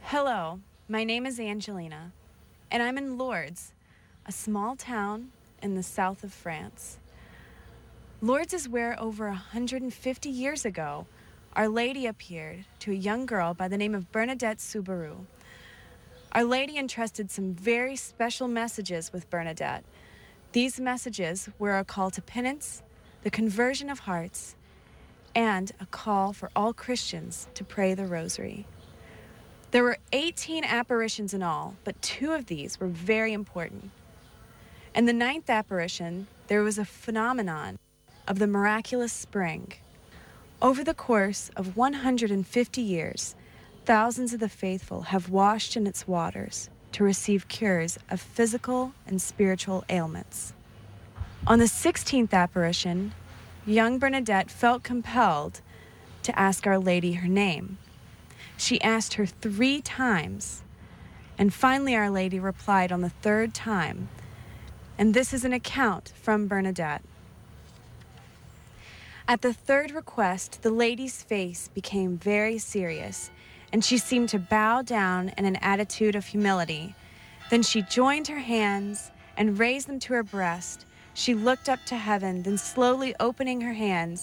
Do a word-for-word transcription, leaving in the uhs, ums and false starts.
Hello, my name is Angelina, and I'm in Lourdes, a small town in the south of France. Lourdes is where over one hundred fifty years ago, Our Lady appeared to a young girl by the name of Bernadette Soubirous. Our Lady entrusted some very special messages with Bernadette. These messages were a call to penance, the conversion of hearts, and a call for all Christians to pray the rosary. There were eighteen apparitions in all, but two of these were very important. In the ninth apparition, there was a phenomenon of the miraculous spring. Over the course of one hundred fifty years, thousands of the faithful have washed in its waters to receive cures of physical and spiritual ailments. On the sixteenth apparition, young Bernadette felt compelled to ask Our Lady her name. She asked her three times, and finally Our Lady replied on the third time, and this is an account from Bernadette. At the third request, the lady's face became very serious, and she seemed to bow down in an attitude of humility. Then she joined her hands and raised them to her breast. She looked up to heaven, then slowly opening her hands,